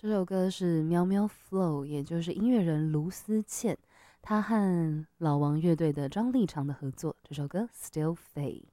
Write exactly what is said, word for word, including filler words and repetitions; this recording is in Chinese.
这首歌是喵喵 Flow，也就是音乐人卢思倩，她和老王乐队的张立场的合作。这首歌《Still Fade》。